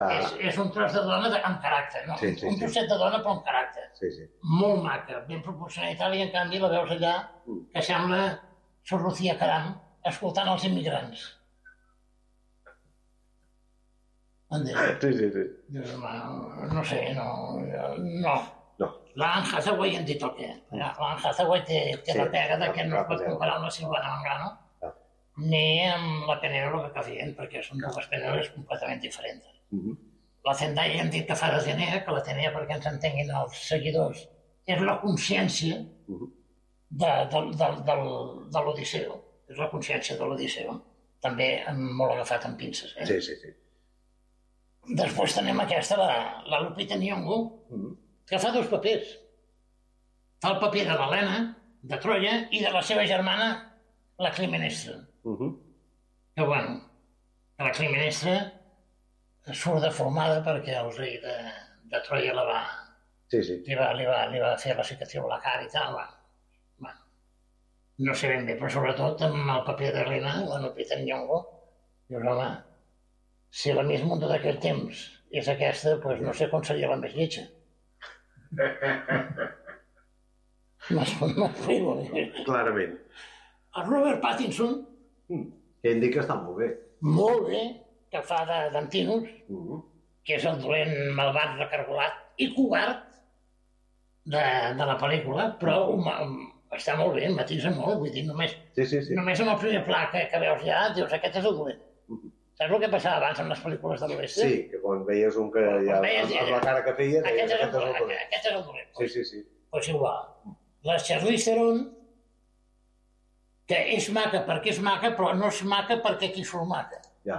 És un tros de dona amb caràcter, no? Un trosset de dona però amb caràcter. Molt maca, ben proporcionalitat, i en canvi la veus allà que sembla Sor Lucía Caram escoltant els immigrants. Sí. No sé, no. L'Anne Hathaway hem dit el què. L'Anne Hathaway té la pega que no es pot comparar amb la Silvana Mangano ni amb la Penélope Cruz, perquè són dues Penélopes completament diferents. La Zendaya hem dit que fa d'Atenea, que l'Atenea, perquè ens entenguin els seguidors, és la consciència de l'Odisseu. És la consciència de l'Odisseu. També molt agafat amb pinces. Sí. Després tenim aquesta, la Lupita Nyong'o, que fa dos papers. Fa el paper de l'Helena, de Troia, i de la seva germana, la Climenestra. Que bueno, la Climenestra surt deformada perquè el rei de Troia li va fer la cicatriu a la cara i tal. No sé ben bé, però sobretot amb el paper d'Helena, la Lupita Nyong'o, dius, home, si la Miss Mundo d'aquell temps és aquesta, doncs no sé com seria la més lletja. M'explico. Clarament. El Robert Pattinson... Que indica que està molt bé. Molt bé, que fa d'Antinous, que és el dolent malvat, recargolat i covard de la pel·lícula, però està molt bé, matisa molt, vull dir, només amb el primer pla que veus ja, dius, aquest és el dolent. Saps el que passava abans amb les pel·lícules de l'oest? Sí, que quan veies un que ja amb la cara que feia, aquest és el dolent. Aquest és el dolent. Sí. Doncs igual. La Charlize Theron, que és maca perquè és maca, però no és maca perquè aquí surt maca. Ja.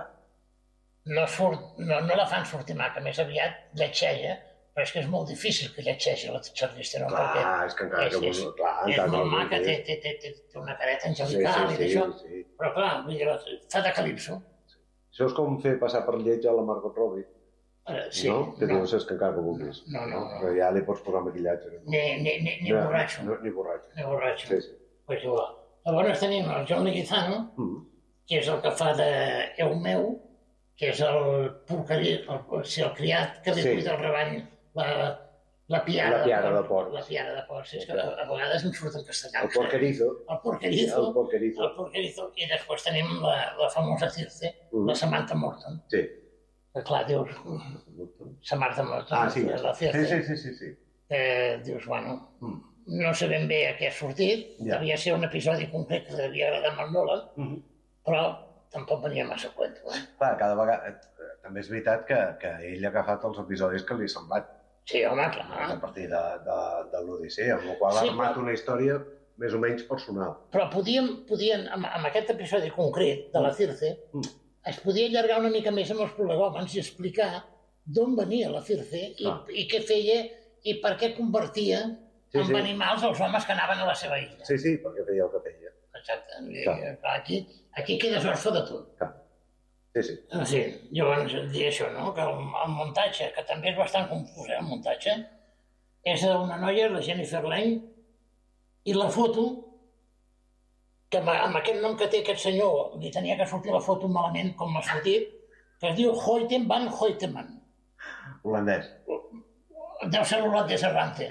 No la fan sortir maca, més aviat lletxeja, però és que és molt difícil que lletxegi la Charlize Theron. Clar, és que encara que... És molt maca, té una careta angelical i d'això, però clar, fa de Calypso. Això és com fer passar per lleig a la Margot Robbie. Sí. No? Que dius, és que encara que vulguis. No. Però ja li pots posar maquillatge. Ni borratxo. Ni borratxo. Sí. Pues igual. Llavors tenim el John Leguizamo, que és el que fa d'Eumeu, que és el criat que li cuida el rebany, la piara de porc. La piara de porc, és que a vegades em surt en castellà. El porquerizo. El porquerizo. I després tenim la famosa Circe, la Samantha Morton. Sí. Que clar, dius... Samantha Morton, la Circe. Sí. Dius, bueno, no sé ben bé a què ha sortit, devia ser un episodi concret que devia agradar amb el Nolan, però tampoc venia massa a cuento. Clar, cada vegada... També és veritat que ell ha agafat els episodis que li ha semblat. Sí, home, clar. A partir de l'Odissea, amb la qual ha armat una història més o menys personal. Però podien, amb aquest episodi concret de la Circe, es podia allargar una mica més amb els prolegòmens i explicar d'on venia la Circe i què feia i per què convertia en animals els homes que anaven a la seva illa. Sí, perquè feia el que feia. Exacte. Aquí quedes orfe de tot. Sí. Llavors, dir això, no? Que el muntatge, que també és bastant confús, el muntatge, és d'una noia, la Jennifer Lane, i la foto, que amb aquest nom que té aquest senyor, li tenia que sortir la foto malament com m'ha sortit, que es diu Hoyten van Hoyteman. Holandès. Deu ser l'holandès errante.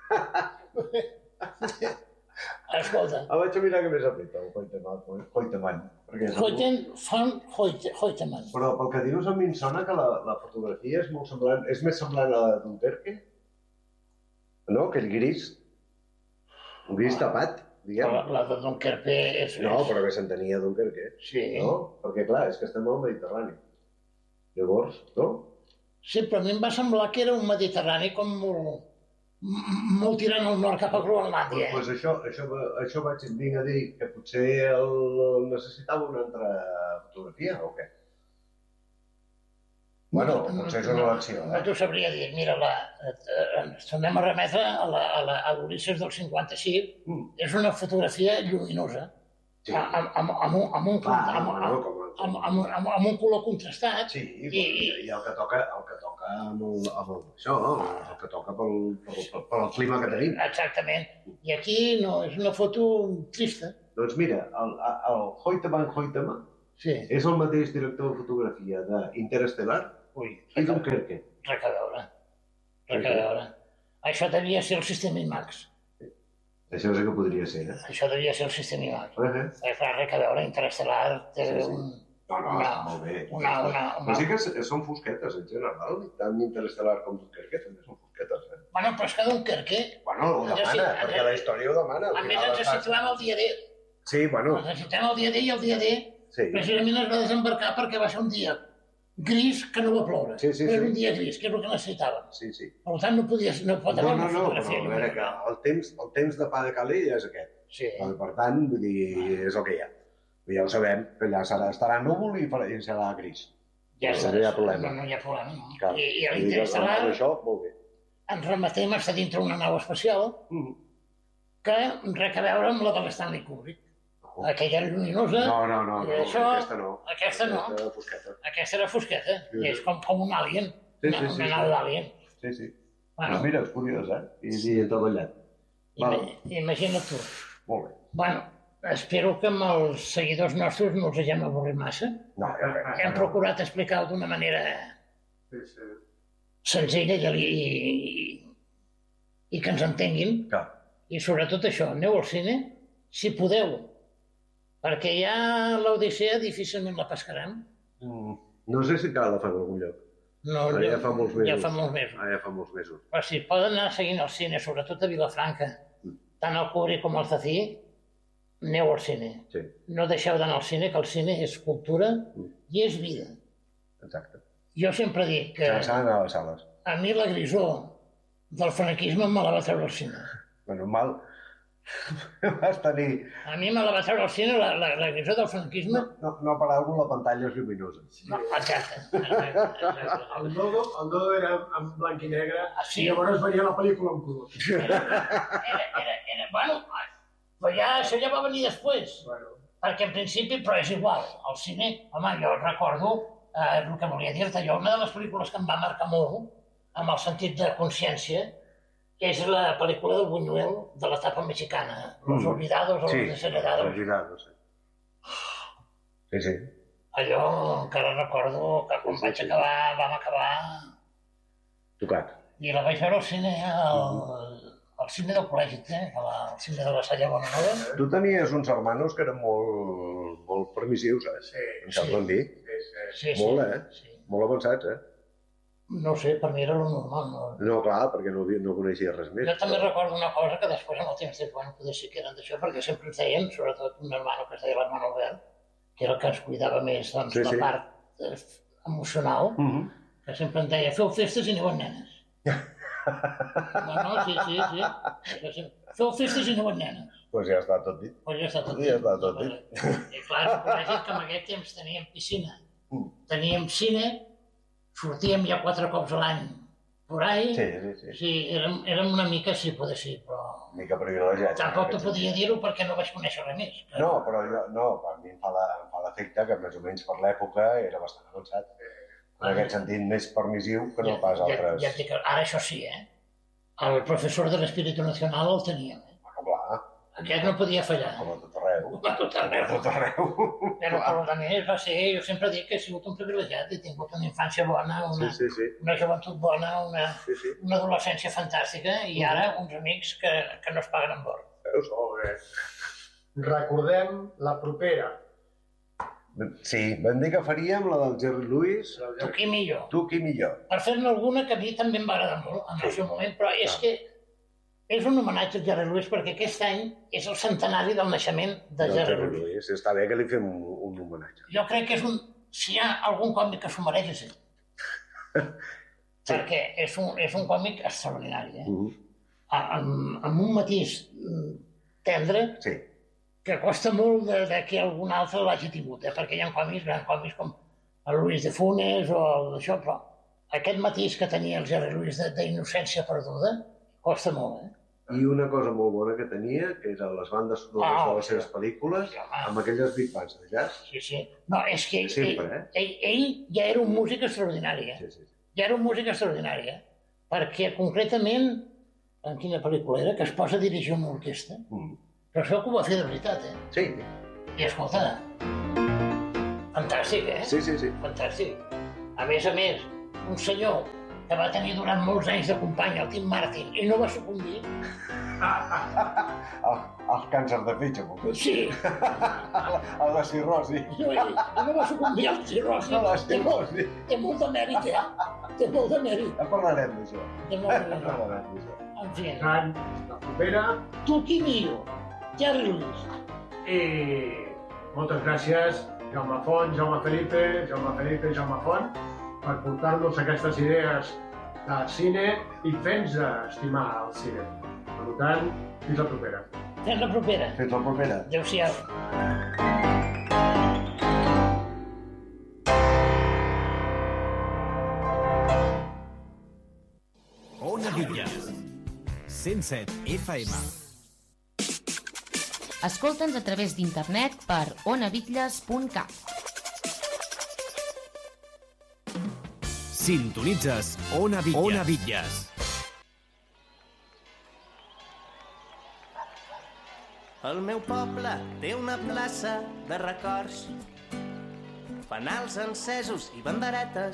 Escolta. Vaig a mirar què més aplica, el Hoyteman. Hoyten van Hoyteman. Però pel que dius a mi em sona que la fotografia és molt semblant, és més semblant a la de Dunkerque, no? Aquell gris tapat. La de Dunkerque és... No, però que s'entenia Dunkerque. Sí. No? Perquè, clar, és que estem al Mediterrani. Llavors, no? Sí, però a mi em va semblar que era un Mediterrani com molt tirant al nord cap a Groenlàndia. Doncs això vaig dir a dir que potser necessitava una altra fotografia, o què? Bueno, potser és una elecció. No t'ho sabria dir. Mira, ens tornem a remetre a l'Ulisses del 56. És una fotografia lluminosa, amb un color contrastat. Sí, i el que toca amb això, el que toca pel clima que tenim. Exactament. I aquí no, és una foto trista. Doncs mira, el Hoyte van Hoytema és el mateix director de fotografia d'Interestelar Ui, I Dunkerque. res a veure. Res a veure. Això devia ser el sistema IMAX. Això sí que podria ser, Això devia ser el sistema IMAX. Clar, Res a veure, Interestelar té molt bé. Però sí que són fosquetes, en general. Tant Interestelar com Dunkerque també són fosquetes, Bueno, però és que Dunkerque... Bueno, ho demana, perquè la història ho demana. A més, ens situem al dia D. Sí, bueno. Ens situem al dia D i el dia D precisament es va desembarcar perquè va ser un dia gris que no va ploure. Era un dia gris, que és el que necessitàvem. Sí. Per tant, no pot haver una fotografia. No, però a veure que el temps de pa de calella és aquest. Sí. Per tant, vull dir, és el que hi ha. Ja ho sabem, que allà estarà núvol i serà gris. Ja no hi ha problema. No hi ha problema, no. Clar. I a l'Interestel·lar ens remetem a estar dintre una nau espacial que res a veure amb la de l'Stanley Kubrick. Aquella lluminosa... No, aquesta no. Aquesta no. Aquesta era fosqueta. És com un alien. Una nau d'alien. Sí. Però mira, és curiós, I treballat. Imagina't tu. Molt bé. Bueno, espero que amb els seguidors nostres no els hagem avorrit massa. No, hem procurat explicar-ho d'una manera senzilla i que ens entenguin. I sobretot això, aneu al cine, si podeu. Perquè ja l'Odissea difícilment la pescarem. No sé si cal la fan en algun lloc. No, ja fa molts mesos. Ja fa molts mesos. Però si poden anar seguint el cine, sobretot a Vilafranca, tant el Kubrick com el Zafí, aneu al cine. No deixeu d'anar al cine, que el cine és cultura i és vida. Exacte. Jo sempre dic que s'ha d'anar a les sales. A mi la grisor del franquisme me la va treure al cine. Normal. Vas tenir... A mi me la va treure al cine la grisor del franquisme. No per alguna la pantalla és lluminosa. No, exacte. El Dodo era en blanc i negre i llavors venia la pel·lícula en color. Bueno, però això ja va venir després. Perquè en principi, però és igual. El cine, home, jo recordo el que volia dir-te. Jo, una de les pel·lícules que em va marcar molt, amb el sentit de consciència, és la pel·lícula del Buñuel de l'etapa mexicana, Los Olvidados o Los Desheredados. Los Olvidados, sí. Allò encara recordo que quan vaig acabar, vam acabar... Tocat. I la vaig veure al cine, al cine del col·legi, al cine de la Salle Bonanova. Tu tenies uns hermanos que eren molt permissius, em semblen dir. Sí. Molt, molt avançats, No ho sé, per mi era lo normal. No, clar, perquè no coneixia res més. Jo també recordo una cosa que després en el temps poder sí que eren d'això, perquè sempre ens deien, sobretot un hermano que es deia l'hermano Albert, que era el que ens cuidava més, doncs, la part emocional, que sempre ens deia, feu festes i aneu amb nenes. Sí. Feu festes i aneu amb nenes. Doncs ja està tot dit. I clar, el col·legi que en aquest temps teníem piscina, teníem cine, sortíem ja 4 cops a l'any por ahí. Sí, érem una mica, sí, poder ser, però... Una mica privilegiats. Tampoc te podia dir-ho perquè no vaig conèixer res més. No, però a mi em fa l'efecte que més o menys per l'època era bastant avançat. En aquest sentit, més permissiu que no pas altres. Ja et dic, ara això sí, El professor de l'Espíritu Nacional el teníem. Clar. Aquest no podia fallar. Com a tot arreu. A tot arreu. Però per més va ser, jo sempre dic que he sigut un privilegiat, he tingut una infància bona, una joventut bona, una adolescència fantàstica i ara uns amics que no es paguen amb or. Recordem la propera. Sí, vam dir que faríem la del Jerry Lewis. Tu qui millor. Per fer-ne alguna que a mi també em va agradar molt en el seu moment, però és que és un homenatge al Jerry Lewis perquè aquest any és el centenari del naixement de Jerry Lewis. Està bé que li fem un homenatge. Jo crec que si hi ha algun còmic que s'ho mereix és ell. Perquè és un còmic extraordinari, amb un matís tendre que costa molt que algun altre l'hagi tingut, perquè hi ha grans còmics com el Luis de Funes o això, però aquest matís que tenia el Jerry Lewis d'innocència perduda costa molt, I una cosa molt bona que tenia, que eren les bandes sonores de les seves pel·lícules, amb aquelles big bands de jazz. Sí. No, és que ell ja era un músic extraordinari, Ja era un músic extraordinari, perquè concretament, en quina pel·lícula era, que es posa a dirigir una orquestra. Però això que ho va fer de veritat, Sí. I escolta, fantàstic, Sí. Fantàstic. A més, un senyor que va tenir durant molts anys de company, el Tim Martin, i no va sucumbir. El càncer de fetge, vol dir. Sí. El de cirrosi. No va sucumbir al cirrosi. Té molt de mèrit, Té molt de mèrit. En parlarem d'això. En fi. La propera. Tu qui miro? Jerry Lewis. I moltes gràcies, Jaume Font, Jaume Felipe, per portar-nos aquestes idees de cine i fer-nos estimar el cine. Per tant, fins la propera. Fins la propera. Fins la propera. Adéu-siau. Ona Villas, 107 FM. Escolta'ns a través d'internet per onabitlles.cat. Sintonitzes Ona Villas. El meu poble té una plaça de records, fanals encesos i banderetes